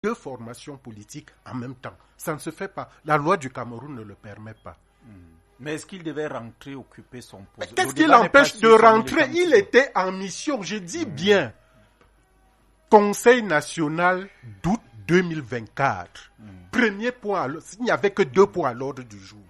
2 formations politiques en même temps. Ça ne se fait pas. La loi du Cameroun ne le permet pas. Mais est-ce qu'il devait rentrer, occuper son poste? Qu'est-ce qui l'empêche de rentrer? Il était en mission, je dis bien. Conseil national d'août 2024. Premier point, il n'y avait que 2 points à l'ordre du jour.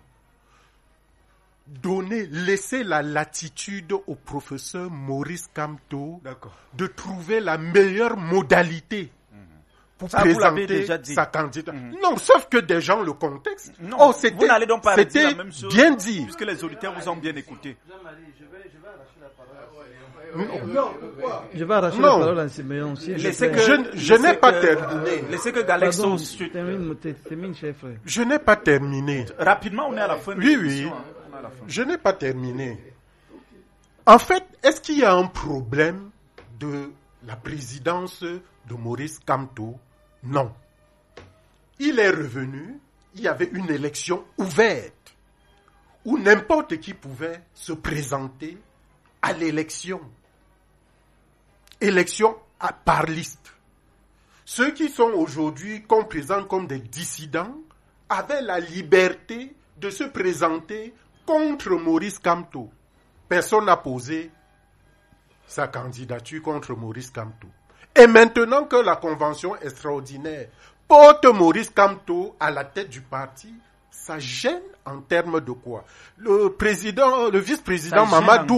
Laisser la latitude au professeur Maurice Kamto de trouver la meilleure modalité pour présenter sa candidature. Non, sauf que des gens le contextent. Non, vous n'allez donc pas dire la même chose. Bien dit. Puisque les auditeurs vous ont bien écouté. Jean-Marie, je vais arracher la parole. Je vais arracher la parole à Siméon. Je n'ai pas terminé. Laissez que Galexo... Termine, chef. Je n'ai pas terminé. Rapidement, on est à la fin de l'émission. Oui. Je n'ai pas terminé. En fait, est-ce qu'il y a un problème de la présidence de Maurice Kamto? Non. Il est revenu, il y avait une élection ouverte où n'importe qui pouvait se présenter à l'élection. Élection par liste. Ceux qui sont aujourd'hui qu'on présente comme des dissidents avaient la liberté de se présenter contre Maurice Kamto. Personne n'a posé sa candidature contre Maurice Kamto. Et maintenant que la convention extraordinaire porte Maurice Kamto à la tête du parti, ça gêne en termes de quoi? Le vice-président Mamadou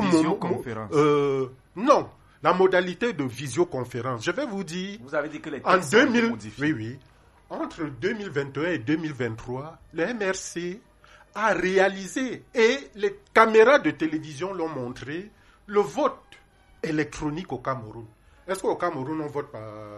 non, la modalité de visioconférence. Je vais vous dire. Vous avez dit que les textes sont modifiés. Oui. Entre 2021 et 2023, le MRC a réalisé, et les caméras de télévision l'ont montré, le vote électronique au Cameroun. Est-ce qu'au Cameroun, on vote par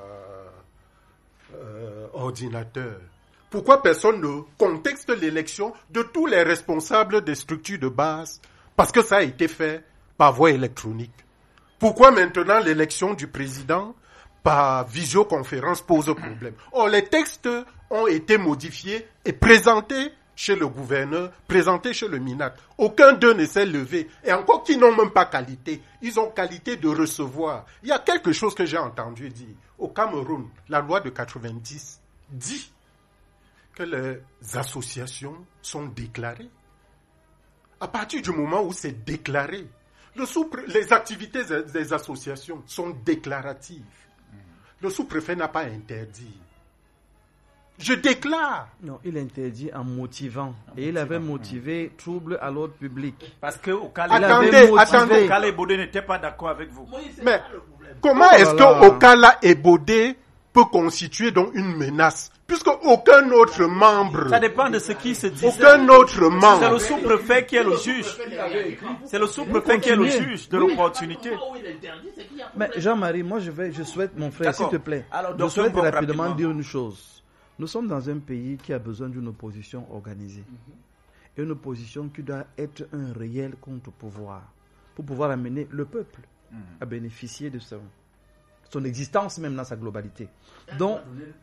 ordinateur? Pourquoi personne ne contexte l'élection de tous les responsables des structures de base? Parce que ça a été fait par voie électronique. Pourquoi maintenant l'élection du président par visioconférence pose problème? Or, les textes ont été modifiés et présentés chez le gouverneur, présentés chez le MINAT. Aucun d'eux ne s'est levé. Et encore qui n'ont même pas qualité. Ils ont qualité de recevoir. Il y a quelque chose que j'ai entendu dire. Au Cameroun, la loi de 90 dit que les associations sont déclarées. À partir du moment où c'est déclaré, les activités des associations sont déclaratives. Le sous-préfet n'a pas interdit. Je déclare. Non, il interdit en motivant. Et il avait motivé trouble à l'ordre public. Parce que Okala Ebodé n'était pas d'accord avec vous. Mais comment est-ce que Okala Ebodé peut constituer donc une menace? Puisque aucun autre membre... Ça dépend de ce qui se dit. Aucun autre membre... C'est le sous-préfet qui est le juge. C'est le sous-préfet qui est le juge de l'opportunité. Mais Jean-Marie, moi je souhaite, mon frère, s'il te plaît, je souhaite rapidement dire une chose. Nous sommes dans un pays qui a besoin d'une opposition organisée. Et une opposition qui doit être un réel contre-pouvoir pour pouvoir amener le peuple à bénéficier de son existence même dans sa globalité. Donc,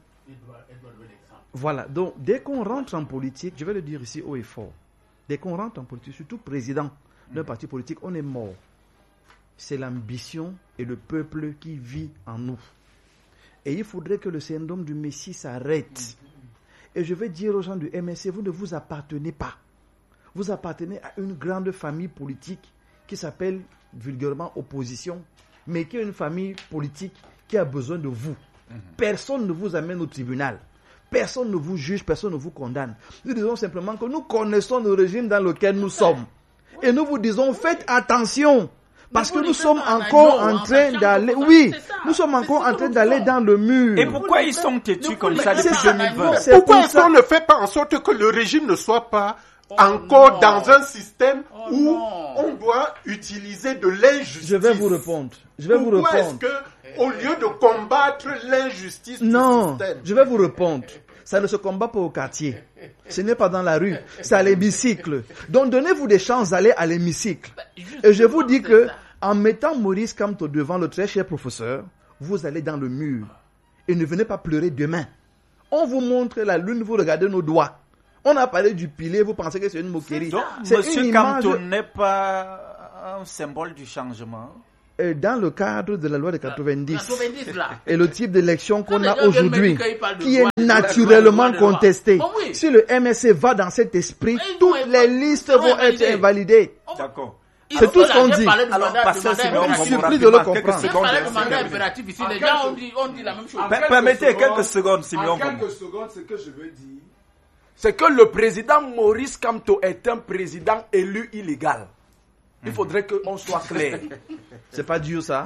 voilà. Donc, dès qu'on rentre en politique, je vais le dire ici haut et fort, dès qu'on rentre en politique, surtout président d'un parti politique, on est mort. C'est l'ambition et le peuple qui vit en nous. Et il faudrait que le syndrome du Messie s'arrête. Et je vais dire aux gens du MSC, vous ne vous appartenez pas. Vous appartenez à une grande famille politique qui s'appelle vulgairement opposition, mais qui est une famille politique qui a besoin de vous. Personne ne vous amène au tribunal. Personne ne vous juge, personne ne vous condamne. Nous disons simplement que nous connaissons le régime dans lequel nous sommes. Et nous vous disons, faites attention. Parce que nous sommes encore en train d'aller... Oui, nous sommes encore en train d'aller dans le mur. Et pourquoi ils sont têtus comme ça depuis 2020? Pourquoi est-ce qu'on ne fait pas en sorte que le régime ne soit pas encore dans un système où on doit utiliser de l'injustice? Je vais vous répondre. Pourquoi est-ce que, au lieu de combattre l'injustice du système... Je vais vous répondre. Ça ne se combat pas au quartier. Ce n'est pas dans la rue. C'est à l'hémicycle. Donc, donnez-vous des chances d'aller à l'hémicycle. Et je vous dis que, en mettant Maurice Kamto devant le très cher professeur, vous allez dans le mur. Et ne venez pas pleurer demain. On vous montre la lune, vous regardez nos doigts. On a parlé du pilier, vous pensez que c'est une moquerie. Donc, Monsieur Kamto n'est pas un symbole du changement. dans le cadre de la loi de 90, 90 là. et le type d'élection qu'on Les a gens viennent me aujourd'hui, dire qu'ils parlent de qui droit, est de droit, naturellement de droit. contesté, Oh oui. si le MSC va dans cet esprit, Ils toutes vont les être- listes ils vont vont être invalider. invalidées. D'accord. C'est tout ce qu'on dit. Alors, passer un second, Je suis on surpris de le quelques comprendre. secondes. Parler de mandat impératif ici, les gens on dit la même chose. Permettez quelques secondes, Simeon. En quelques secondes, ce que je veux dire, c'est que le président Maurice Kamto est un président élu illégal. Il faudrait qu'on soit clair. C'est pas dur ça.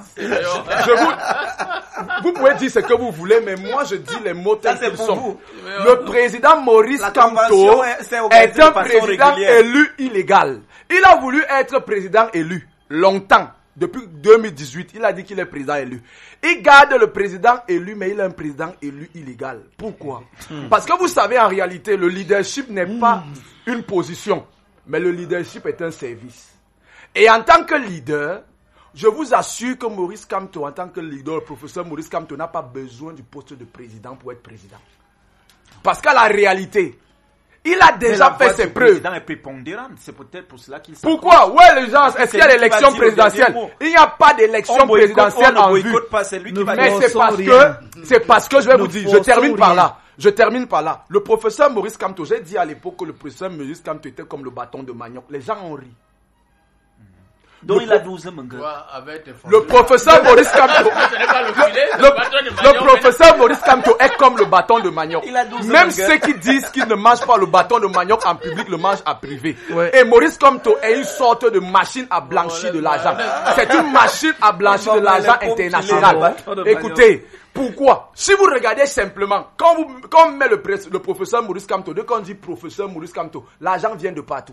Vous pouvez dire ce que vous voulez, mais moi je dis les mots tels Ça, c'est qu'ils pour sont. vous. Le président Maurice La Kamto convention s'est organisée est un de façon président régulière. élu illégal. Il a voulu être président élu longtemps. Depuis 2018, il a dit qu'il est président élu. Il garde le président élu, mais il est un président élu illégal. Pourquoi? Parce que vous savez, en réalité, le leadership n'est pas une position, mais le leadership est un service. Et en tant que leader, je vous assure que Maurice Kamto, en tant que leader, le professeur Maurice Kamto n'a pas besoin du poste de président pour être président. Parce qu'à la réalité, il a déjà fait ses preuves. Le président est prépondérant, c'est peut-être pour cela qu'il s'accorde. Pourquoi? Ouais, les gens, est-ce qu'il y a C'est lui qui l'élection va dire le présidentielle? dernier mot. Il n'y a pas d'élection présidentielle en On ne vue. boycotte pas, c'est lui qui va Mais dire. c'est parce que je vais Ne vous dire, je forçons termine par rien. là. Je termine par là. Le professeur Maurice Kamto, j'ai dit à l'époque que le professeur Maurice Kamto était comme le bâton de manioc. Les gens ont ri. Donc il a 12 mon gars. Toi, avec tes Le professeur Maurice Kamto, Ce n'est pas le filet, c'est le bâton de le manioc, professeur Maurice Kamto est comme le bâton de manioc. Il a 12 Même ans, ceux qui disent qu'ils ne mangent pas le bâton de manioc en public le mangent en privé. Ouais. Et Maurice Kamto est une sorte de machine à blanchir de l'argent. C'est une machine à blanchir de l'argent international. Écoutez, pourquoi? Si vous regardez simplement, quand on met le professeur Maurice Kamto, dès qu'on dit professeur Maurice Kamto, l'argent vient de partout.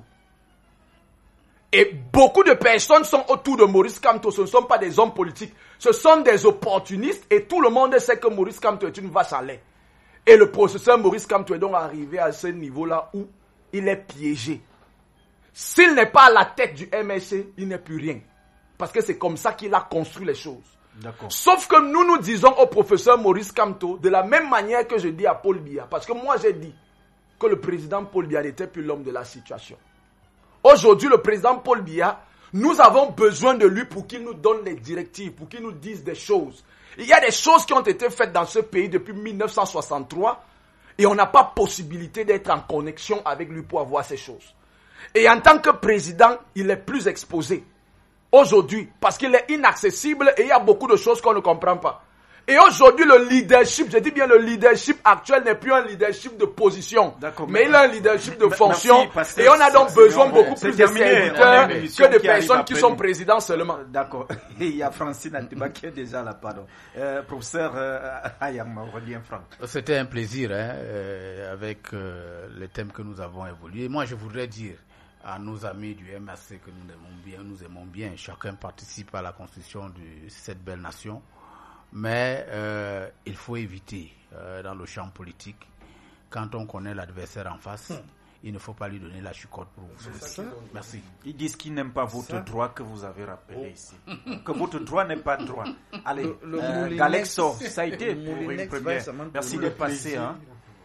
Et beaucoup de personnes sont autour de Maurice Kamto. Ce ne sont pas des hommes politiques. Ce sont des opportunistes. Et tout le monde sait que Maurice Kamto est une vache à lait. Et le professeur Maurice Kamto est donc arrivé à ce niveau-là où il est piégé. S'il n'est pas à la tête du MSC, il n'est plus rien. Parce que c'est comme ça qu'il a construit les choses. D'accord. Sauf que nous disons au professeur Maurice Kamto, de la même manière que je dis à Paul Biya. Parce que moi j'ai dit que le président Paul Biya n'était plus l'homme de la situation. Aujourd'hui, le président Paul Biya, nous avons besoin de lui pour qu'il nous donne les directives, pour qu'il nous dise des choses. Il y a des choses qui ont été faites dans ce pays depuis 1963 et on n'a pas possibilité d'être en connexion avec lui pour avoir ces choses. Et en tant que président, il est plus exposé aujourd'hui parce qu'il est inaccessible et il y a beaucoup de choses qu'on ne comprend pas. Et aujourd'hui, le leadership, je dis bien le leadership actuel n'est plus un leadership de position, mais il a un leadership de fonction. Merci, et on a donc besoin beaucoup plus de serviteurs que de qui personnes qui sont présidents seulement. D'accord. Il y a Francine Atiba qui est déjà là, pardon. Professeur Ayam, Aurélien Franck. C'était un plaisir avec les thèmes que nous avons évolués. Moi, je voudrais dire à nos amis du MRC que nous aimons bien. Chacun participe à la construction de cette belle nation. Mais il faut éviter, dans le champ politique, quand on connaît l'adversaire en face, il ne faut pas lui donner la chicotte pour vous sauver. Merci. Ils disent qu'ils n'aiment pas votre droit que vous avez rappelé ici. Que votre droit n'est pas droit. Allez, Galexo, ça a été pour une première. Merci d'être passé. Hein.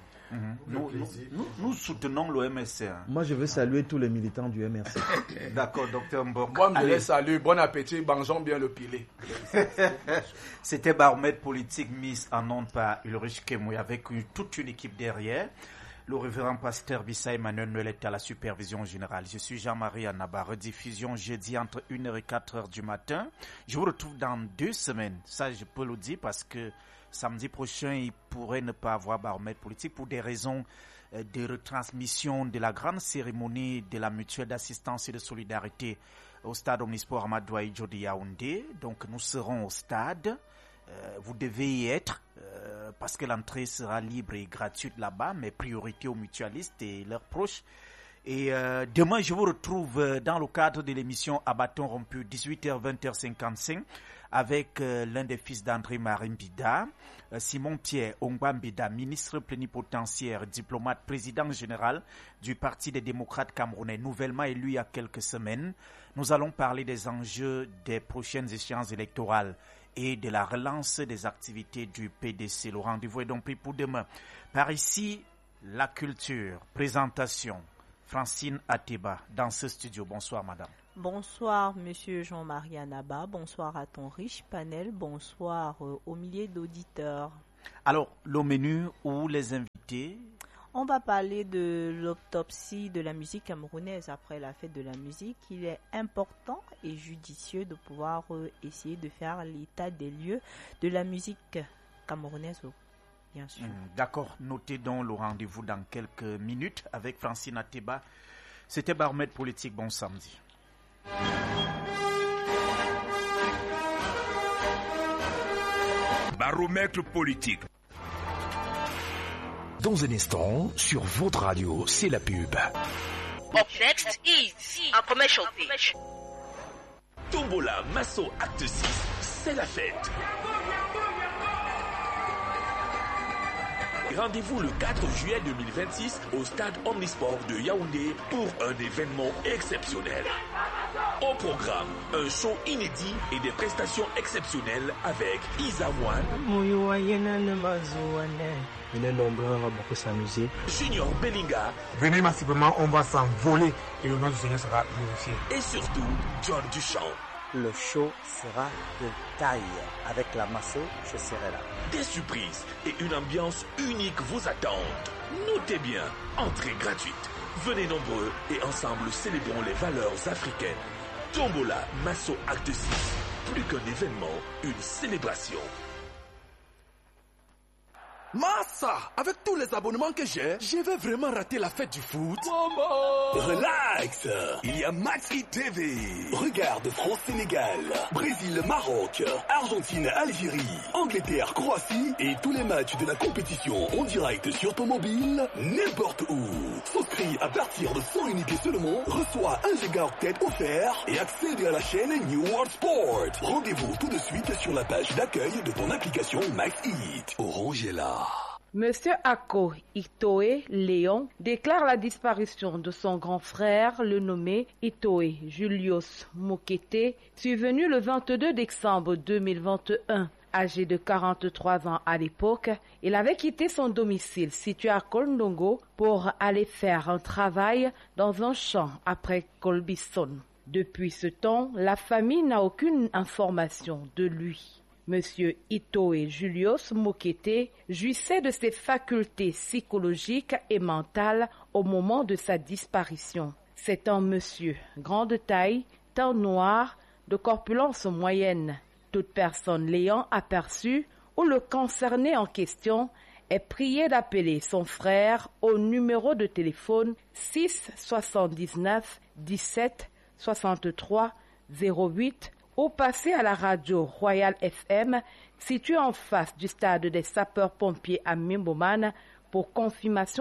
Nous soutenons le MSC. Hein. Moi, je veux saluer tous les militants du MRC. D'accord, docteur Mbok. Moi, je les salue. Bon appétit. Mangeons bien le pilé. C'était Baromètre politique mise en onde par Ulrich Kemouy avec toute une équipe derrière. Le révérend pasteur Bissa Emmanuel Noël est à la supervision générale. Je suis Jean-Marie Anaba. Rediffusion jeudi entre 1h et 4h du matin. Je vous retrouve dans 2 semaines. Ça, je peux le dire parce que samedi prochain, il pourrait ne pas avoir Baromètre politique pour des raisons de retransmission de la grande cérémonie de la mutuelle d'assistance et de solidarité au stade Omnisport Amadou Ahidjo de Yaoundé. Donc, nous serons au stade. Vous devez y être parce que l'entrée sera libre et gratuite là-bas, mais priorité aux mutualistes et leurs proches. Et demain, je vous retrouve dans le cadre de l'émission à bâton rompu, 18h, 20h55, avec l'un des fils d'André Marimbida, Simon Pierre Ongbambida, ministre plénipotentiaire, diplomate, président général du Parti des démocrates camerounais, nouvellement élu il y a quelques semaines. Nous allons parler des enjeux des prochaines échéances électorales et de la relance des activités du PDC. Le rendez-vous est donc pris pour demain. Par ici, la culture, présentation, Francine Ateba, dans ce studio. Bonsoir, madame. Bonsoir, monsieur Jean-Marie Anaba. Bonsoir à ton riche panel. Bonsoir aux milliers d'auditeurs. Alors, le menu ou les invités? On va parler de l'autopsie de la musique camerounaise après la fête de la musique. Il est important et judicieux de pouvoir essayer de faire l'état des lieux de la musique camerounaise, bien sûr. D'accord, notez donc le rendez-vous dans quelques minutes avec Francine Ateba. C'était Baromètre Politique, bon samedi. Baromètre Politique. Dans un instant, sur votre radio, c'est la pub. Up next is a commercial pitch. Tombola Masso Acte 6, c'est la fête. Rendez-vous le 4 juillet 2026 au stade Omnisport de Yaoundé pour un événement exceptionnel. Au programme, un show inédit et des prestations exceptionnelles avec Isa One, Venez nombreux, on va beaucoup s'amuser. Junior Bellinga. Venez massivement, on va s'envoler et le nom du Seigneur sera glorifié. Et surtout, John Duchamp. Le show sera de taille. Avec la Masso, je serai là. Des surprises et une ambiance unique vous attendent. Notez bien, entrée gratuite. Venez nombreux et ensemble célébrons les valeurs africaines. Tombola Masso Acte 6. Plus qu'un événement, une célébration. Massa, avec tous les abonnements que j'ai, je vais vraiment rater la fête du foot. Relax, il y a Max Hit TV. Regarde France-Sénégal, Brésil-Maroc, Argentine-Algérie, Angleterre-Croatie et tous les matchs de la compétition en direct sur ton mobile, n'importe où. Souscris à partir de 100 unités seulement, reçois 1 gigaoctet offert et accède à la chaîne New World Sport. Rendez-vous tout de suite sur la page d'accueil de ton application Max Hit. Orange est là. Monsieur Ako Itoé Léon déclare la disparition de son grand frère, le nommé Itoé Julius Mokete, survenu le 22 décembre 2021. Âgé de 43 ans à l'époque, il avait quitté son domicile situé à Kolndongo pour aller faire un travail dans un champ après Kolbison. Depuis ce temps, la famille n'a aucune information de lui. Monsieur Itoé Julius Mokete jouissait de ses facultés psychologiques et mentales au moment de sa disparition. C'est un monsieur, grande taille, teint noir, de corpulence moyenne. Toute personne l'ayant aperçu ou le concerné en question est prié d'appeler son frère au numéro de téléphone 6 79 17 63 08 ou passer à la radio Royal FM située en face du stade des sapeurs-pompiers à Mimboman pour confirmation